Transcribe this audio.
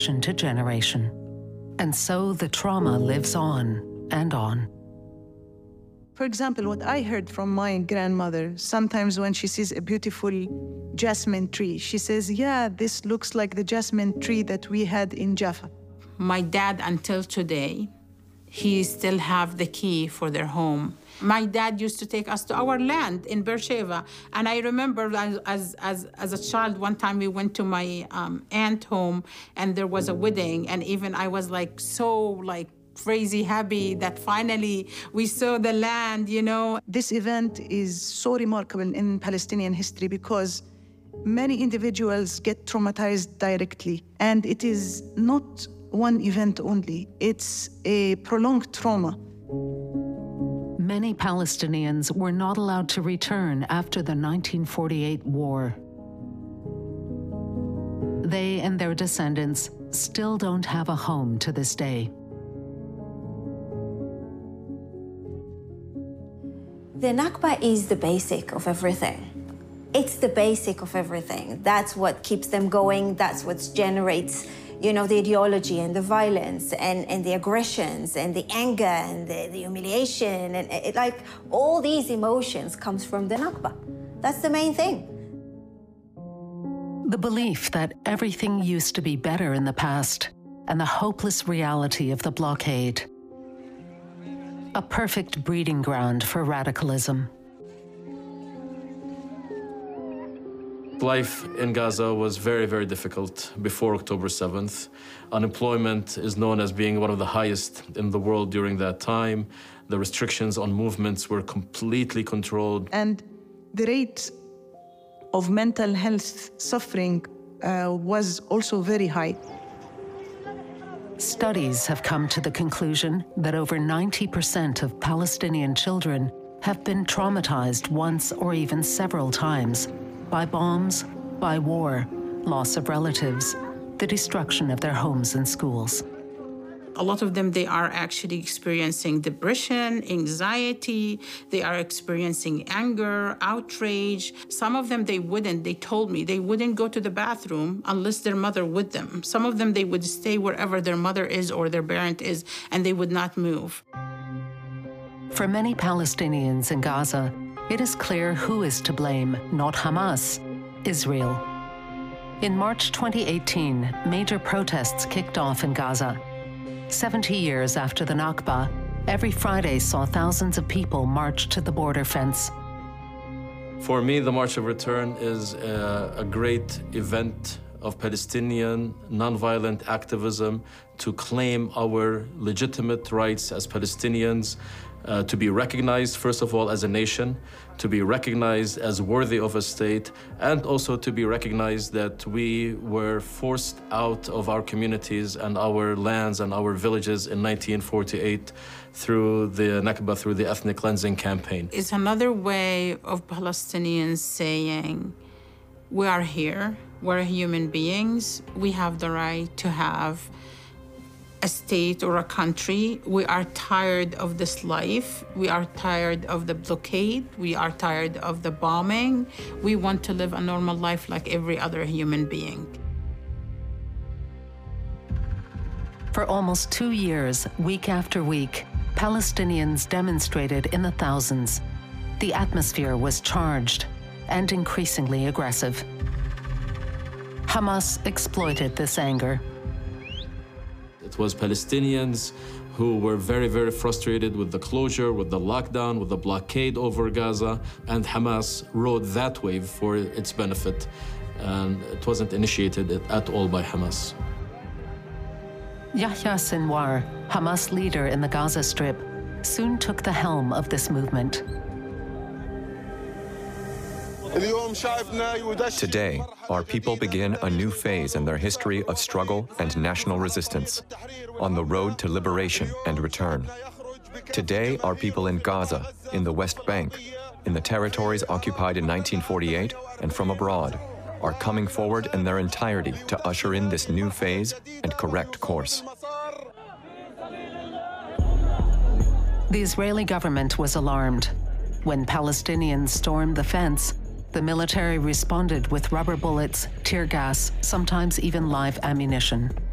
to generation. And so the trauma lives on and on. For example, what I heard from my grandmother, sometimes when she sees a beautiful jasmine tree, she says, yeah, this looks like the jasmine tree that we had in Jaffa. My dad, until today, he still have the key for their home. My dad used to take us to our land in Beersheba. And I remember as a child, one time we went to my aunt's home and there was a wedding. And even I was so crazy happy that finally we saw the land, you know. This event is so remarkable in Palestinian history because many individuals get traumatized directly. And it is not one event only. It's a prolonged trauma. Many Palestinians were not allowed to return after the 1948 war. They and their descendants still don't have a home to this day. The Nakba is the basic of everything. It's the basic of everything. That's what keeps them going. That's what generates, you know, the ideology and the violence and the aggressions and the anger and the humiliation. And all these emotions comes from the Nakba. That's the main thing. The belief that everything used to be better in the past and the hopeless reality of the blockade. A perfect breeding ground for radicalism. Life in Gaza was very, very difficult before October 7th. Unemployment is known as being one of the highest in the world during that time. The restrictions on movements were completely controlled. And the rate of mental health suffering was also very high. Studies have come to the conclusion that over 90% of Palestinian children have been traumatized once or even several times by bombs, by war, loss of relatives, the destruction of their homes and schools. A lot of them, they are actually experiencing depression, anxiety, they are experiencing anger, outrage. Some of them, they told me, they wouldn't go to the bathroom unless their mother with them. Some of them, they would stay wherever their mother is or their parent is, and they would not move. For many Palestinians in Gaza, it is clear who is to blame, not Hamas, Israel. In March 2018, major protests kicked off in Gaza. 70 years after the Nakba, every Friday saw thousands of people march to the border fence. For me, the March of Return is a great event of Palestinian nonviolent activism to claim our legitimate rights as Palestinians, to be recognized, first of all, as a nation, to be recognized as worthy of a state, and also to be recognized that we were forced out of our communities and our lands and our villages in 1948 through the Nakba, through the ethnic cleansing campaign. It's another way of Palestinians saying, we are here, we're human beings, we have the right to have a state or a country. We are tired of this life. We are tired of the blockade. We are tired of the bombing. We want to live a normal life like every other human being. For almost 2 years, week after week, Palestinians demonstrated in the thousands. The atmosphere was charged and increasingly aggressive. Hamas exploited this anger. It was Palestinians who were very, very frustrated with the closure, with the lockdown, with the blockade over Gaza, and Hamas rode that wave for its benefit. And it wasn't initiated at all by Hamas. Yahya Sinwar, Hamas leader in the Gaza Strip, soon took the helm of this movement. Today, our people begin a new phase in their history of struggle and national resistance, on the road to liberation and return. Today, our people in Gaza, in the West Bank, in the territories occupied in 1948, and from abroad, are coming forward in their entirety to usher in this new phase and correct course. The Israeli government was alarmed. When Palestinians stormed the fence, the military responded with rubber bullets, tear gas, sometimes even live ammunition.